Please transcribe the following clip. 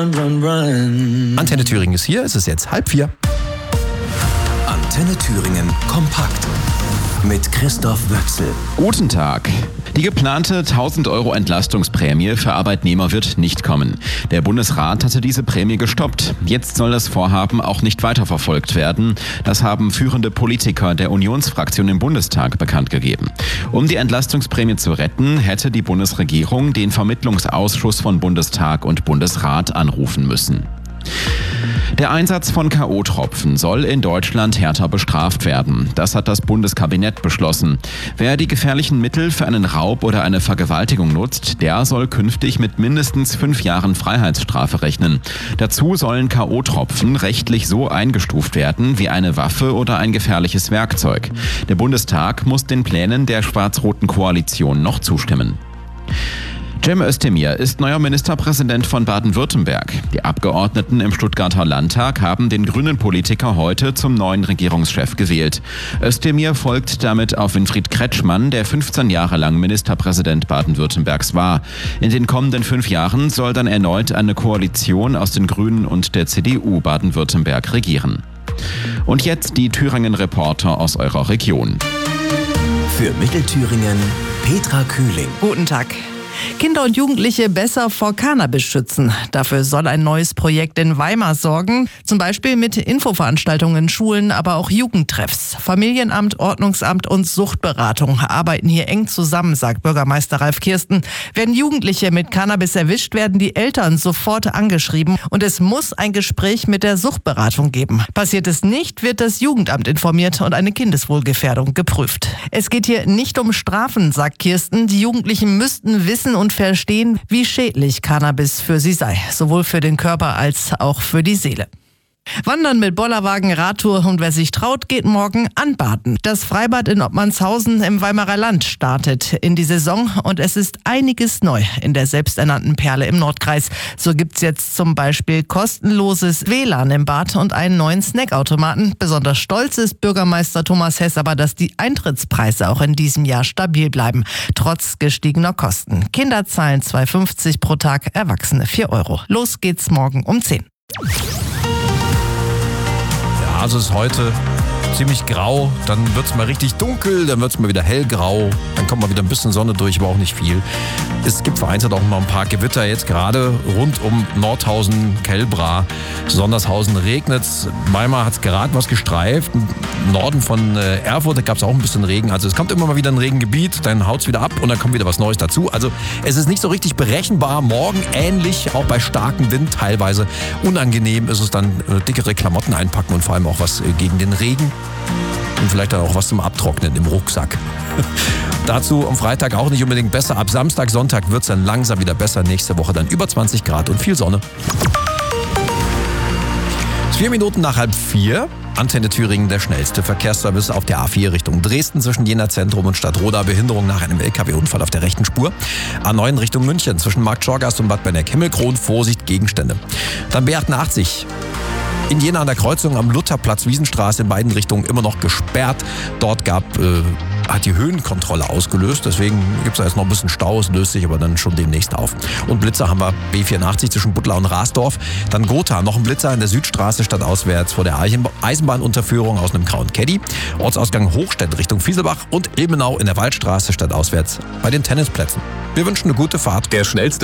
Antenne Thüringen ist hier, es ist jetzt 3:30. Antenne Thüringen kompakt mit Christoph Wöchsel. Guten Tag. Die geplante 1.000 € Entlastungsprämie für Arbeitnehmer wird nicht kommen. Der Bundesrat hatte diese Prämie gestoppt. Jetzt soll das Vorhaben auch nicht weiterverfolgt werden. Das haben führende Politiker der Unionsfraktion im Bundestag bekannt gegeben. Um die Entlastungsprämie zu retten, hätte die Bundesregierung den Vermittlungsausschuss von Bundestag und Bundesrat anrufen müssen. Der Einsatz von K.O.-Tropfen soll in Deutschland härter bestraft werden. Das hat das Bundeskabinett beschlossen. Wer die gefährlichen Mittel für einen Raub oder eine Vergewaltigung nutzt, der soll künftig mit mindestens 5 Jahren Freiheitsstrafe rechnen. Dazu sollen K.O.-Tropfen rechtlich so eingestuft werden wie eine Waffe oder ein gefährliches Werkzeug. Der Bundestag muss den Plänen der schwarz-roten Koalition noch zustimmen. Cem Özdemir ist neuer Ministerpräsident von Baden-Württemberg. Die Abgeordneten im Stuttgarter Landtag haben den grünen Politiker heute zum neuen Regierungschef gewählt. Özdemir folgt damit auf Winfried Kretschmann, der 15 Jahre lang Ministerpräsident Baden-Württembergs war. In den kommenden 5 Jahren soll dann erneut eine Koalition aus den Grünen und der CDU Baden-Württemberg regieren. Und jetzt die Thüringen-Reporter aus eurer Region. Für Mittelthüringen Petra Kühling. Guten Tag. Kinder und Jugendliche besser vor Cannabis schützen. Dafür soll ein neues Projekt in Weimar sorgen. Zum Beispiel mit Infoveranstaltungen in Schulen, aber auch Jugendtreffs. Familienamt, Ordnungsamt und Suchtberatung arbeiten hier eng zusammen, sagt Bürgermeister Ralf Kirsten. Werden Jugendliche mit Cannabis erwischt, werden die Eltern sofort angeschrieben. Und es muss ein Gespräch mit der Suchtberatung geben. Passiert es nicht, wird das Jugendamt informiert und eine Kindeswohlgefährdung geprüft. Es geht hier nicht um Strafen, sagt Kirsten. Die Jugendlichen müssten wissen und verstehen, wie schädlich Cannabis für sie sei, sowohl für den Körper als auch für die Seele. Wandern mit Bollerwagen, Radtour und wer sich traut, geht morgen anbaden. Das Freibad in Ottmannshausen im Weimarer Land startet in die Saison und es ist einiges neu in der selbsternannten Perle im Nordkreis. So gibt's jetzt zum Beispiel kostenloses WLAN im Bad und einen neuen Snackautomaten. Besonders stolz ist Bürgermeister Thomas Hess aber, dass die Eintrittspreise auch in diesem Jahr stabil bleiben, trotz gestiegener Kosten. Kinder zahlen 2,50 pro Tag, Erwachsene 4 €. Los geht's morgen um 10. Also es ist heute ziemlich grau, dann wird es mal richtig dunkel, dann wird es mal wieder hellgrau, dann kommt mal wieder ein bisschen Sonne durch, aber auch nicht viel. Es gibt vereinzelt auch noch ein paar Gewitter jetzt gerade rund um Nordhausen, Kellbra, Sondershausen regnet es. Weimar hat es gerade was gestreift. Im Norden von Erfurt gab es auch ein bisschen Regen. Also es kommt immer mal wieder ein Regengebiet, dann haut es wieder ab und dann kommt wieder was Neues dazu. Also es ist nicht so richtig berechenbar. Morgen ähnlich, auch bei starkem Wind teilweise. Unangenehm ist es dann dickere Klamotten einpacken und vor allem auch was gegen den Regen. Und vielleicht dann auch was zum Abtrocknen im Rucksack. Dazu am Freitag auch nicht unbedingt besser. Ab Samstag, Sonntag wird es dann langsam wieder besser. Nächste Woche dann über 20 Grad und viel Sonne. Es ist 4 Minuten nach 3:30. Antenne Thüringen, der schnellste Verkehrsservice auf der A4 Richtung Dresden zwischen Jena Zentrum und Stadtroda. Behinderung nach einem LKW-Unfall auf der rechten Spur. A9 Richtung München zwischen Markt Schorgast und Bad Benneck-Himmelkron. Vorsicht, Gegenstände. Dann B88. In Jena an der Kreuzung am Lutherplatz, Wiesenstraße in beiden Richtungen immer noch gesperrt. Dort hat die Höhenkontrolle ausgelöst, deswegen gibt es da jetzt noch ein bisschen Stau, es löst sich aber dann schon demnächst auf. Und Blitzer haben wir B84 zwischen Buttlar und Rasdorf. Dann Gotha, noch ein Blitzer in der Südstraße stadtauswärts vor der Eisenbahnunterführung aus einem grauen Caddy. Ortsausgang Hochstedt Richtung Fieselbach und Ilmenau in der Waldstraße stadtauswärts bei den Tennisplätzen. Wir wünschen eine gute Fahrt. Der schnellste